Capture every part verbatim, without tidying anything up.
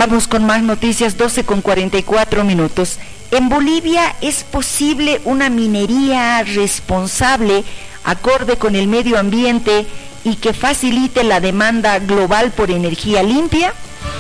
Vamos con más noticias, doce con cuarenta y cuatro minutos. En Bolivia es posible una minería responsable, acorde con el medio ambiente y que facilite la demanda global por energía limpia.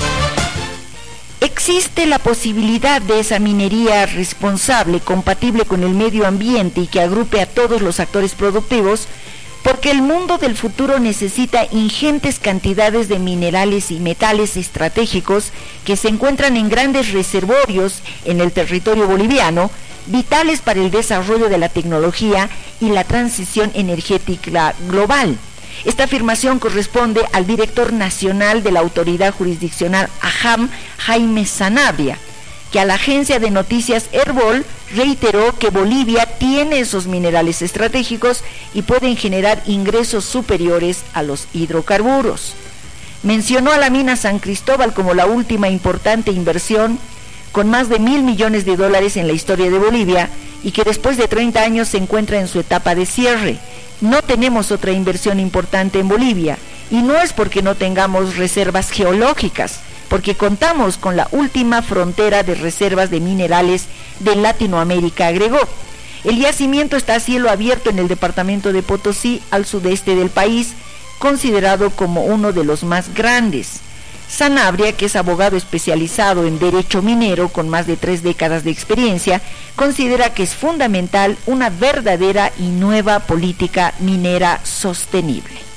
¿Existe la posibilidad de esa minería responsable, compatible con el medio ambiente y que agrupe a todos los actores productivos? Porque el mundo del futuro necesita ingentes cantidades de minerales y metales estratégicos que se encuentran en grandes reservorios en el territorio boliviano, vitales para el desarrollo de la tecnología y la transición energética global. Esta afirmación corresponde al director nacional de la Autoridad Jurisdiccional AJAM, Jaime Sanabria, que a la agencia de noticias Herbol reiteró que Bolivia tiene esos minerales estratégicos y pueden generar ingresos superiores a los hidrocarburos. Mencionó a la mina San Cristóbal como la última importante inversión, con más de mil millones de dólares en la historia de Bolivia, y que después de treinta años se encuentra en su etapa de cierre. No tenemos otra inversión importante en Bolivia, y no es porque no tengamos reservas geológicas, porque contamos con la última frontera de reservas de minerales de Latinoamérica, agregó. El yacimiento está a cielo abierto en el departamento de Potosí, al sudeste del país, considerado como uno de los más grandes. Sanabria, que es abogado especializado en derecho minero con más de tres décadas de experiencia, considera que es fundamental una verdadera y nueva política minera sostenible.